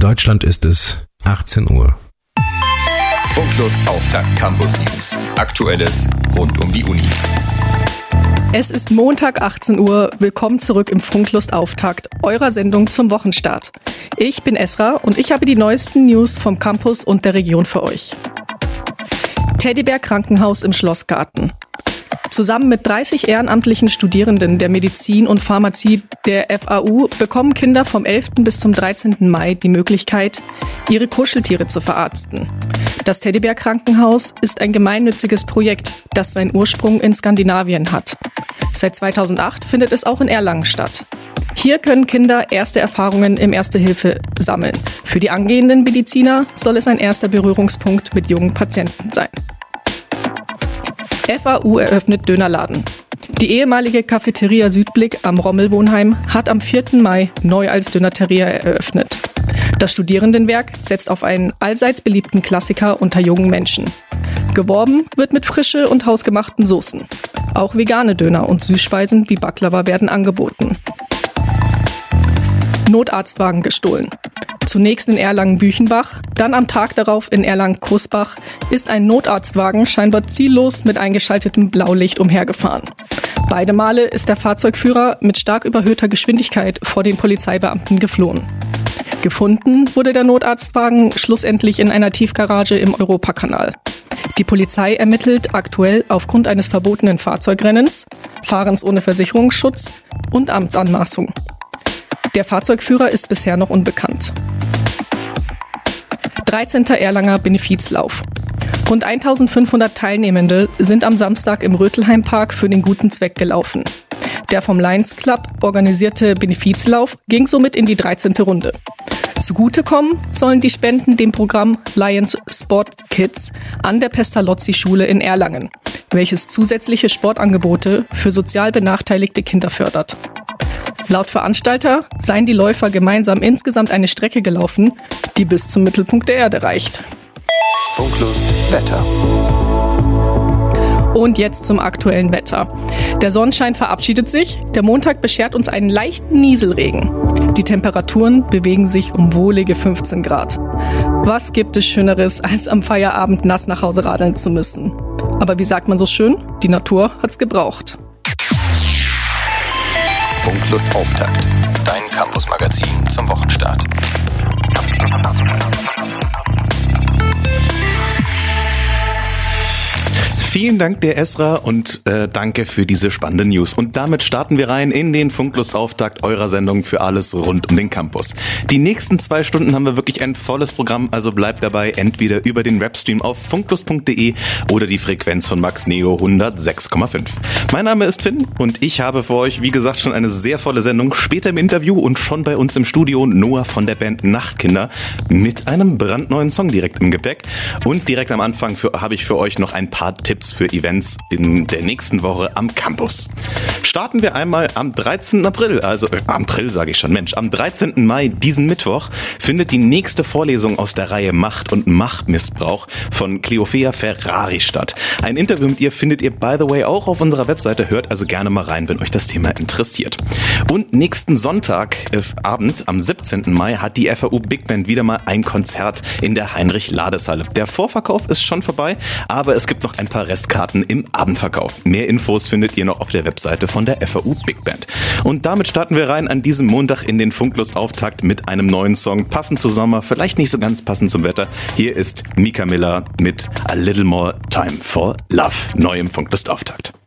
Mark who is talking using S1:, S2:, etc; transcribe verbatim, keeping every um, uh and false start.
S1: Deutschland ist es achtzehn Uhr.
S2: Funklust Auftakt Campus News. Aktuelles rund um die Uni.
S3: Es ist Montag achtzehn Uhr. Willkommen zurück im Funklust Auftakt, eurer Sendung zum Wochenstart. Ich bin Esra und ich habe die neuesten News vom Campus und der Region für euch. Teddybär Krankenhaus im Schlossgarten. Zusammen mit dreißig ehrenamtlichen Studierenden der Medizin und Pharmazie der F A U bekommen Kinder vom elften bis zum dreizehnten Mai die Möglichkeit, ihre Kuscheltiere zu verarzten. Das Teddybär Krankenhaus ist ein gemeinnütziges Projekt, das seinen Ursprung in Skandinavien hat. Seit zweitausendacht findet es auch in Erlangen statt. Hier können Kinder erste Erfahrungen im Erste-Hilfe sammeln. Für die angehenden Mediziner soll es ein erster Berührungspunkt mit jungen Patienten sein. F A U eröffnet Dönerladen. Die ehemalige Cafeteria Südblick am Rommelwohnheim hat am vierten Mai neu als Dönerteria eröffnet. Das Studierendenwerk setzt auf einen allseits beliebten Klassiker unter jungen Menschen. Geworben wird mit frische und hausgemachten Soßen. Auch vegane Döner und Süßspeisen wie Baklava werden angeboten. Notarztwagen gestohlen. Zunächst in Erlangen-Büchenbach, dann am Tag darauf in Erlangen-Kusbach ist ein Notarztwagen scheinbar ziellos mit eingeschaltetem Blaulicht umhergefahren. Beide Male ist der Fahrzeugführer mit stark überhöhter Geschwindigkeit vor den Polizeibeamten geflohen. Gefunden wurde der Notarztwagen schlussendlich in einer Tiefgarage im Europakanal. Die Polizei ermittelt aktuell aufgrund eines verbotenen Fahrzeugrennens, Fahrens ohne Versicherungsschutz und Amtsanmaßung. Der Fahrzeugführer ist bisher noch unbekannt. dreizehnter Erlanger Benefizlauf. Rund eintausendfünfhundert Teilnehmende sind am Samstag im Rötelheimpark für den guten Zweck gelaufen. Der vom Lions Club organisierte Benefizlauf ging somit in die dreizehnte Runde. Zugutekommen sollen die Spenden dem Programm Lions Sport Kids an der Pestalozzi-Schule in Erlangen, welches zusätzliche Sportangebote für sozial benachteiligte Kinder fördert. Laut Veranstalter seien die Läufer gemeinsam insgesamt eine Strecke gelaufen, die bis zum Mittelpunkt der Erde reicht.
S2: Funklust Wetter.
S3: Und jetzt zum aktuellen Wetter. Der Sonnenschein verabschiedet sich. Der Montag beschert uns einen leichten Nieselregen. Die Temperaturen bewegen sich um wohlige fünfzehn Grad. Was gibt es Schöneres, als am Feierabend nass nach Hause radeln zu müssen? Aber wie sagt man so schön? Die Natur hat's gebraucht.
S2: Funklust Auftakt. Dein Campus-Magazin zum Wochenstart.
S4: Vielen Dank der Esra und äh, danke für diese spannenden News. Und damit starten wir rein in den Funklust-Auftakt eurer Sendung für alles rund um den Campus. Die nächsten zwei Stunden haben wir wirklich ein volles Programm, also bleibt dabei, entweder über den Webstream auf funklust punkt de oder die Frequenz von Max Neo hundertsechs Komma fünf. Mein Name ist Finn und ich habe für euch, wie gesagt, schon eine sehr volle Sendung. Später im Interview und schon bei uns im Studio Noah von der Band Nachtkinder mit einem brandneuen Song direkt im Gepäck. Und direkt am Anfang für, habe ich für euch noch ein paar Tipps für Events in der nächsten Woche am Campus. Starten wir einmal am dreizehnten April, also äh, April sage ich schon, Mensch, am dreizehnten Mai, diesen Mittwoch, findet die nächste Vorlesung aus der Reihe Macht und Machtmissbrauch von Cleofea Ferrari statt. Ein Interview mit ihr findet ihr, by the way, auch auf unserer Webseite, hört also gerne mal rein, wenn euch das Thema interessiert. Und nächsten Sonntag äh, Abend, am siebzehnten Mai, hat die F A U Big Band wieder mal ein Konzert in der Heinrich-Lades-Halle. Der Vorverkauf ist schon vorbei, aber es gibt noch ein paar Restkarten im Abendverkauf. Mehr Infos findet ihr noch auf der Webseite von der F A U Big Band. Und damit starten wir rein an diesem Montag in den Funklust-Auftakt mit einem neuen Song, passend zu Sommer, vielleicht nicht so ganz passend zum Wetter. Hier ist Mika Miller mit A Little More Time for Love, neu im Funklust-Auftakt.